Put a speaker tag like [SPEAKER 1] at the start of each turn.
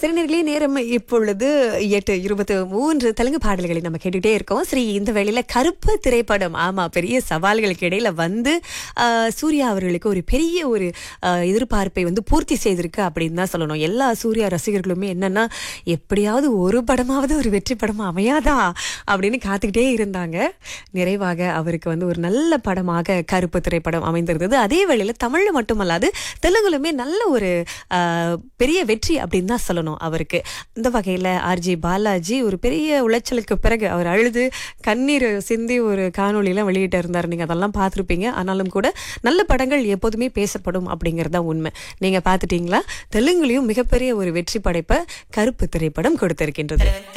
[SPEAKER 1] சிறுநீர்களே நேரம் இப்பொழுது 8:23 தெலுங்கு பாடல்களை நம்ம கேட்டுட்டே இருக்கோம். சரி, இந்த வேளையில கருப்பு திரைப்படம் ஆமா பெரிய சவால்களுக்கு இடையில வந்து சூர்யா அவர்களுக்கு ஒரு பெரிய ஒரு எதிர்பார்ப்பை வந்து பூர்த்தி செய்திருக்கு அப்படின்னு தான் சொல்லணும். எல்லா சூர்யா ரசிகர்களுமே என்னன்னா எப்படியாவது ஒரு படமாவது ஒரு வெற்றி படமா அமையாதா அப்படின்னு காத்துக்கிட்டே இருந்தாங்க. நிறைவாக அவருக்கு வந்து ஒரு நல்ல படமாக கருப்பு திரைப்படம் அமைந்திருந்தது. அதே வேளையில தமிழ்ல மட்டுமல்லாது தெலுங்குலுமே நல்ல ஒரு பெரிய வெற்றி அப்படின்னு தான் சொல்லணும் அவருக்கு. இந்த வகையில ஆர்ஜி பாலாஜி ஒரு பெரிய உளைச்சலுக்கு பிறகு அவர் அழுது கண்ணீர் சிந்தி ஒரு காணொலியெல்லாம் வெளியிட்டு இருந்தார். நீங்க அதெல்லாம் பார்த்திருப்பீங்க. ஆனாலும் கூட நல்ல படங்கள் எப்போதுமே பேசப்படும் அப்படிங்கறத உண்மை. நீங்க பார்த்துட்டீங்களா? தெலுங்குலயும் மிகப்பெரிய ஒரு வெற்றி படைப்பை கருப்பு திரைப்படம் கொடுத்திருக்கின்றது.